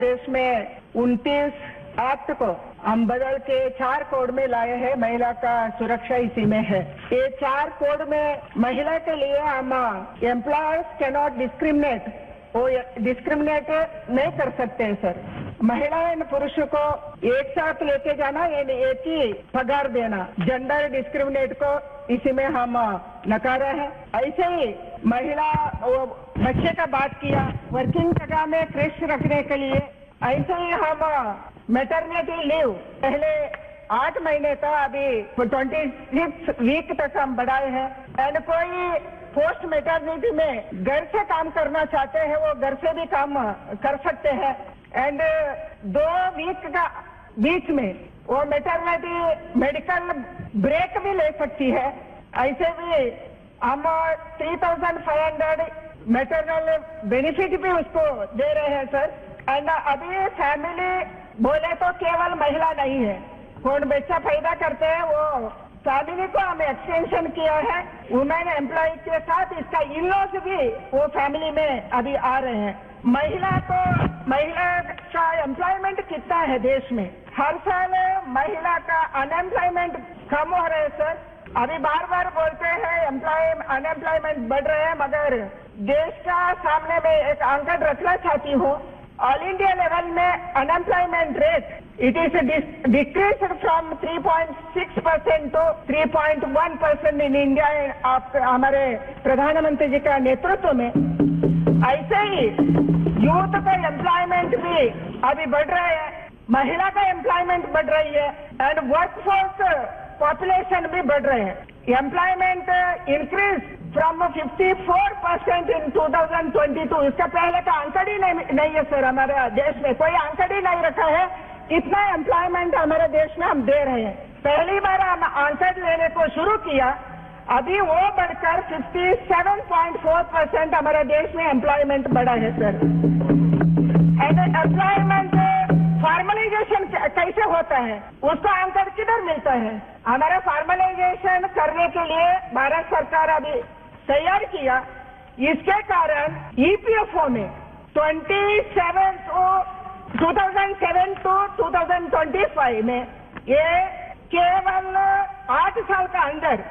देश में 29 एक्ट को हम बदल के 4 कोड में लाए हैं। महिला का सुरक्षा इसी में है। ये 4 कोड में महिला के लिए हम एम्प्लॉयर्स कैन नॉट डिस्क्रिमिनेट, वो डिस्क्रिमिनेट नहीं कर सकते हैं सर। महिला एवं पुरुष को एक साथ लेके जाना, एक ही पगार देना, जेंडर डिस्क्रिमिनेट को इसी में हम नकारा है। ऐसे ही महिला बच्चे का बात किया, वर्किंग जगह में क्रेश रखने के लिए ऐसे ही हम मैटरनिटी लीव पहले 8 महीने का अभी 26 वीक तक हम बढ़ाए हैं। एंड कोई पोस्ट मैटरनिटी में घर से काम करना चाहते हैं वो घर से भी काम कर सकते हैं। एंड 2 वीक का बीच में वो मैटरनिटी मेडिकल ब्रेक भी ले सकती है। ऐसे भी हम 3500 मैटरनल बेनिफिट भी उसको दे रहे हैं सर। एंड अभी फैमिली बोले तो केवल महिला नहीं है, कौन बच्चा पैदा करते हैं वो फैमिली को हमें एक्सटेंशन किया है। वुमेन एम्प्लॉय के साथ इसका इन-लॉज भी वो फैमिली में अभी आ रहे हैं। महिला का एम्प्लॉयमेंट कितना है देश में? हर साल महिला का अनएम्प्लॉयमेंट कम हो रहा है सर। अभी बार बार बोलते हैं अनएम्प्लॉयमेंट बढ़ रहे हैं, मगर देश का सामने में एक आंकड़ा रखना चाहती हूँ। ऑल इंडिया लेवल में unemployment rate it is decrease from 3.6% to 3.1% in India. आप हमारे प्रधानमंत्री जी का नेतृत्व में ऐसे ही यूथ का एम्प्लॉयमेंट भी अभी बढ़ रहा है, महिला का एम्प्लॉयमेंट बढ़ रही है एंड वर्कफोर्स पॉपुलेशन भी बढ़ रहे हैं। एम्प्लॉयमेंट इंक्रीज फ्रॉम 54% इन 2022। इसका पहले का आंकड़ा ही नहीं है सर। हमारे देश में कोई आंकड़ा ही नहीं रखा है, इतना एम्प्लॉयमेंट हमारे देश में हम दे रहे हैं। पहली बार हम आंकड़ा लेने को शुरू किया, अभी वो बढ़कर 57.4% हमारे देश में एम्प्लॉयमेंट बढ़ा है सर। एम्प्लॉयमेंट फॉर्मलाइजेशन कैसे होता है, उसका आंकड़ा किधर मिलता है? हमारा फॉर्मलाइजेशन करने के लिए भारत सरकार अभी तैयार किया। इसके कारण ईपीएफओ में 2007 to 2025 में ये केवल 8 साल का अंदर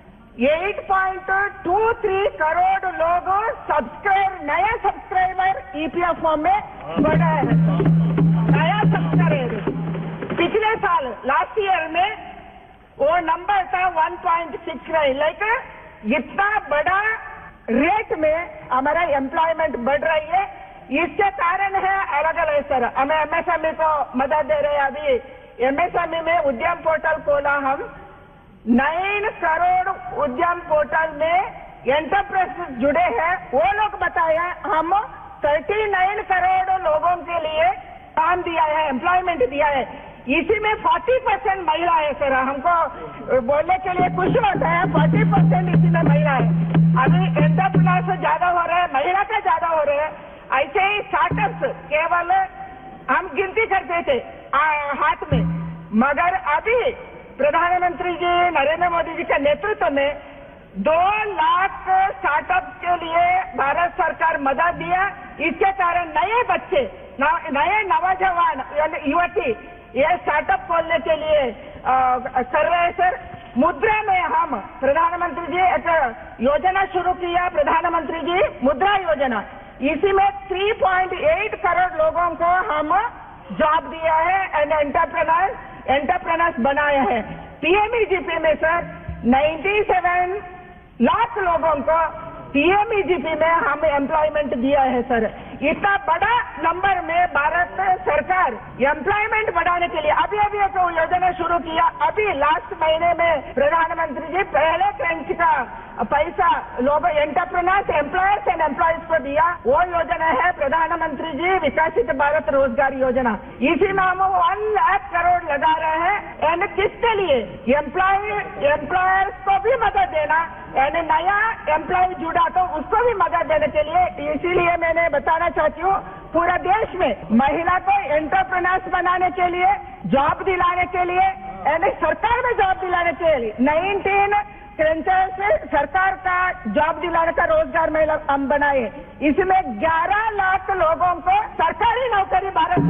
8.23 करोड़ लोग नया सब्सक्राइबर ईपीएफओ में बढ़ा है। नया सब्सक्राइबर पिछले साल लास्ट ईयर में वो नंबर था 1.69। लाइक इतना बड़ा रेट में हमारा एम्प्लॉयमेंट बढ़ रही है। इसके कारण है अलग अलग सर। हमें एमएसएमई को मदद दे रहे हैं। अभी एमएसएमई में उद्यम पोर्टल खोला हम। 9 करोड़ उद्यम पोर्टल में एंटरप्राइज जुड़े हैं। वो लोग बताया हम 39 करोड़ लोगों के लिए काम दिया है, एम्प्लॉयमेंट दिया है। इसी में 40% महिला है सर। हमको बोलने के लिए खुश होता है, 40% इसी में महिला है। अभी एंटरप्रेन्योर्स ज्यादा हो रहे हैं, महिला का ज्यादा हो रहे हैं। ऐसे ही स्टार्टअप्स केवल हम गिनती करते थे हाथ में, मगर अभी प्रधानमंत्री जी नरेंद्र मोदी जी के नेतृत्व में 2 लाख स्टार्टअप के लिए भारत सरकार मदद दिया। इसके कारण नए बच्चे, नए नौजवान युवती ये स्टार्टअप खोलने के लिए कर रहे हैं सर। मुद्रा में हम प्रधानमंत्री जी एक योजना शुरू किया, प्रधानमंत्री जी मुद्रा योजना। इसी में 3.8 करोड़ लोगों को हम जॉब दिया है एंड एंटरप्रेन्योर्स बनाया है। पीएमईजीपी में सर 97 लाख लोगों को पीएमईजीपी में हम एम्प्लॉयमेंट दिया है सर। इतना बड़ा नंबर में भारत सरकार एम्प्लॉयमेंट बढ़ाने के लिए अभी एक योजना शुरू किया। अभी लास्ट महीने में प्रधानमंत्री जी पहले ट्रेंच का पैसा लोग एंटरप्रेन्योर्स, एम्प्लॉयर्स एंड एम्प्लॉयज को दिया। वो योजना है प्रधानमंत्री जी विकसित भारत रोजगार योजना। इसी में हम 1 लाख करोड़ लगा रहे हैं। एंड किसके लिए? एम्प्लॉयर्स को भी मदद देना, यानी नया एम्प्लॉय जुड़ा तो उसको भी मदद देने के लिए। इसीलिए मैंने बताना चाहती हूँ पूरा देश में महिला को एंटरप्रेन्योर्स बनाने के लिए, जॉब दिलाने के लिए, यानी सरकार में जॉब दिलाने के लिए 19 क्रंचर्स से सरकार का जॉब दिलाने का रोजगार में हम बनाए। इसमें 11 लाख लोगों को सरकारी नौकरी भारत